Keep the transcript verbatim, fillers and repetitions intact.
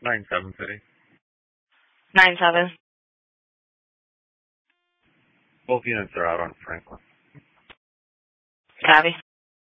Nine seven City. Nine seven. Both units are out on Franklin. Copy.